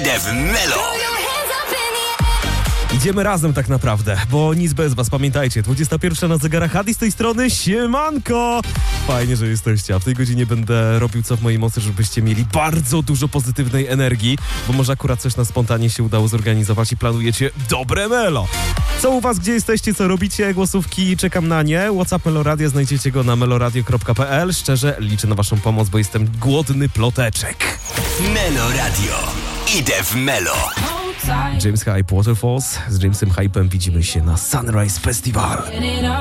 Idę w Melo. Idziemy razem tak naprawdę, bo nic bez was, pamiętajcie, 21 na zegarach, Adi z tej strony, siemanko! Fajnie, że jesteście, a w tej godzinie będę robił co w mojej mocy, żebyście mieli bardzo dużo pozytywnej energii, bo może akurat coś na spontanie się udało zorganizować i planujecie dobre Melo. Co u was, gdzie jesteście, co robicie? Głosówki, czekam na nie. WhatsApp Meloradia, znajdziecie go na meloradio.pl. Szczerze, liczę na waszą pomoc, bo jestem głodny ploteczek. Melo Radio. Idę w Melo. James Hype, Waterfalls. Z Jamesem Hypem widzimy się na Sunrise Festival.